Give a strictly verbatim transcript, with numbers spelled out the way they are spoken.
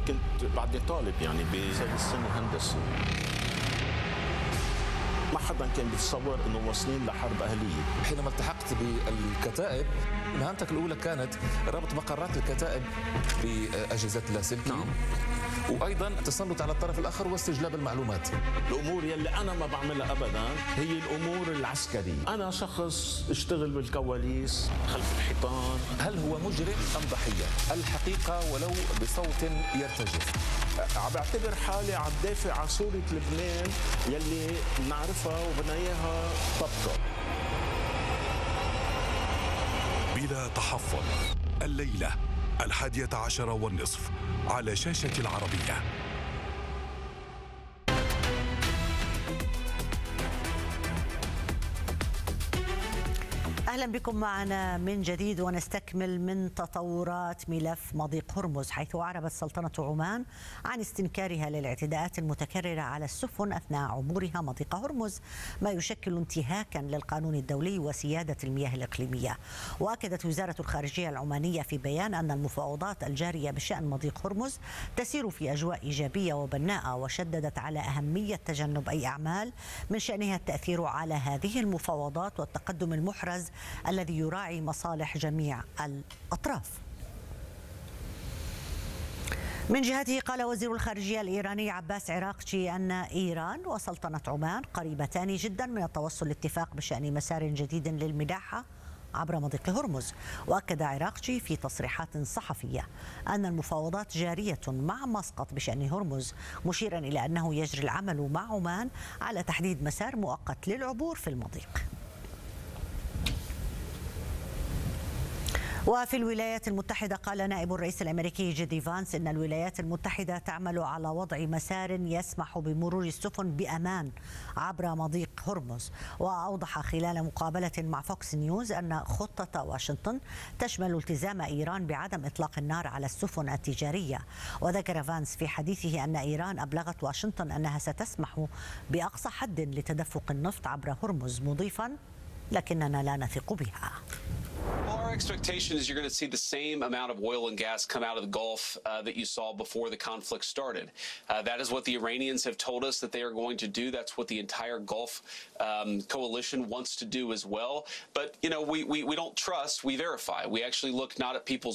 كنت بعدني طالب يعني بزي السنة هندسة. ما حدا كان بيتصور انه واصلين لحرب اهليه. حينما التحقت بالكتائب مهمتك الاولى كانت ربط مقرات الكتائب باجهزه اللاسلكي. نعم. وايضا التسلط على الطرف الاخر واستجلاب المعلومات. الامور يلي انا ما بعملها ابدا هي الامور العسكريه، انا شخص اشتغل بالكواليس خلف الحيطان. هل هو مجرم ام ضحيه؟ الحقيقه ولو بصوت يرتجف. عم بعتبر حالي عم دافع عن صورة لبنان يلي بنعرفها وبدنا اياها تبقى. بلا تحفظ، الليلة الحادية عشر والنصف على شاشة العربية. أهلا بكم معنا من جديد ونستكمل من تطورات ملف مضيق هرمز، حيث أعربت سلطنة عمان عن استنكارها للاعتداءات المتكررة على السفن أثناء عبورها مضيق هرمز، ما يشكل انتهاكا للقانون الدولي وسيادة المياه الإقليمية. وأكدت وزارة الخارجية العمانية في بيان أن المفاوضات الجارية بشأن مضيق هرمز تسير في أجواء إيجابية وبناءة، وشددت على أهمية تجنب أي أعمال من شأنها التأثير على هذه المفاوضات والتقدم المحرز الذي يراعي مصالح جميع الأطراف. من جهته قال وزير الخارجية الإيراني عباس عراقجي أن إيران وسلطنة عمان قريبتان جدا من التوصل لاتفاق بشأن مسار جديد للملاحة عبر مضيق هرمز. وأكد عراقجي في تصريحات صحفية أن المفاوضات جارية مع مسقط بشأن هرمز، مشيرا إلى أنه يجري العمل مع عمان على تحديد مسار مؤقت للعبور في المضيق. وفي الولايات المتحدة قال نائب الرئيس الأمريكي جي دي فانس إن الولايات المتحدة تعمل على وضع مسار يسمح بمرور السفن بأمان عبر مضيق هرمز. وأوضح خلال مقابلة مع فوكس نيوز أن خطة واشنطن تشمل التزام إيران بعدم إطلاق النار على السفن التجارية. وذكر فانس في حديثه أن إيران أبلغت واشنطن أنها ستسمح بأقصى حد لتدفق النفط عبر هرمز، مضيفا لكننا لا نثق بها. Well, our expectation is you're going to see the same amount of oil and gas come out of the Gulf uh, that you saw before the conflict started. Uh, that is what the Iranians have told us that they are going to do. That's what the entire Gulf um, coalition wants to do as well. But, you know, we, we, we don't trust, we verify. We actually look not at people's